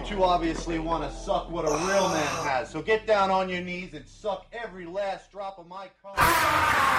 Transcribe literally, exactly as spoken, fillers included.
you two obviously want to suck what a real man has. So get down on your knees and suck every last drop of my cum.